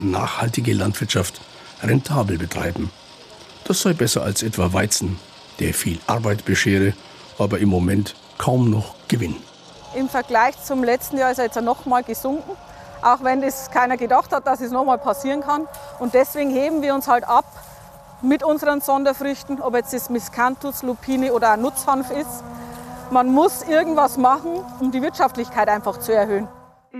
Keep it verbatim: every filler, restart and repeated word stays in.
nachhaltige Landwirtschaft rentabel betreiben. Das sei besser als etwa Weizen, der viel Arbeit beschere, aber im Moment kaum noch Gewinn. Im Vergleich zum letzten Jahr ist er jetzt noch mal gesunken, auch wenn das keiner gedacht hat, dass es noch mal passieren kann. Und deswegen heben wir uns halt ab mit unseren Sonderfrüchten, ob jetzt das Miscanthus, Lupine oder ein Nutzhanf ist. Man muss irgendwas machen, um die Wirtschaftlichkeit einfach zu erhöhen.